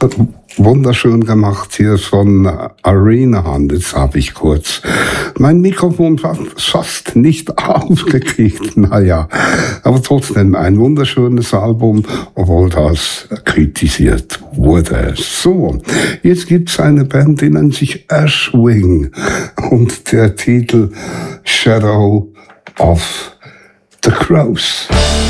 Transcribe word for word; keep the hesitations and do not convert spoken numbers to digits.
Wunderschön gemacht hier von Arenahan. Jetzt habe ich kurz mein Mikrofon fast, fast nicht aufgekriegt. Naja, aber trotzdem ein wunderschönes Album, obwohl das kritisiert wurde. So, jetzt gibt's eine Band, die nennt sich Ashwing und der Titel Shadow of the Crows.